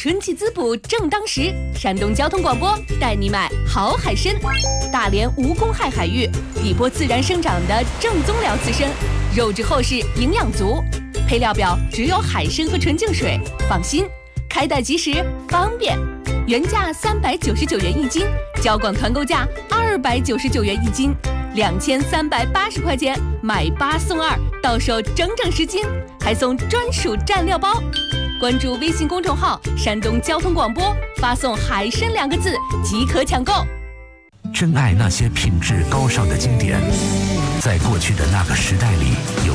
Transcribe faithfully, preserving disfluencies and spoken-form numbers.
春季滋补正当时，山东交通广播带你买好海参。大连无公害海域，底波自然生长的正宗辽刺参，肉质厚实，营养足。配料表只有海参和纯净水，放心，开袋即时，方便。原价三百九十九元一斤，交广团购价二百九十九元一斤，两千三百八十块钱买八送二，到手整整十斤，还送专属蘸料包。关注微信公众号“山东交通广播”，发送“海参”两个字即可抢购。 珍爱那些品质高尚的经典，在过去的那个时代里，有